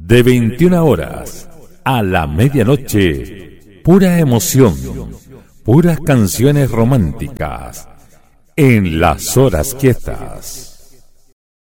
de 21 horas a la medianoche, pura emoción, puras canciones románticas, en las horas quietas.